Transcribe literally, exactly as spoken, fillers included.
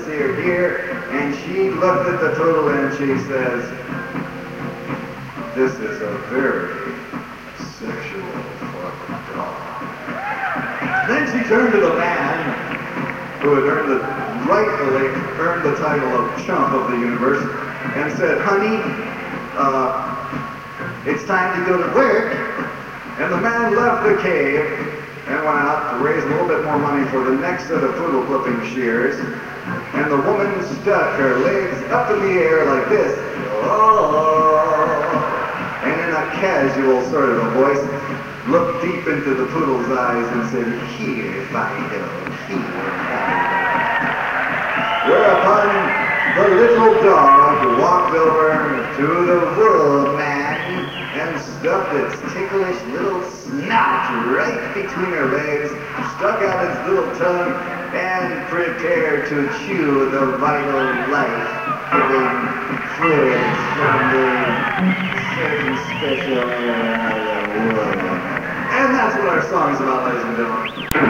here, here. And she looked at the poodle and she says, this is a very sexual fucking dog. Then she turned to the man who had earned the, rightfully earned the title of chump of the universe and said, honey, uh, it's time to go to work. And the man left the cave and went out to raise a little bit more money for the next set of poodle clipping shears. And the woman stuck her legs up in the air like this. Oh. And in a casual sort of a voice, looked deep into the poodle's eyes and said, here, Fido, here, Fido. Whereupon the little dog walked over to the wool man and stuffed its ticklish little snout right between her legs, stuck out its little tongue, and prepared to chew the vital life-giving fluids from the certain special area of the wool. And that's what our song is about, ladies and gentlemen.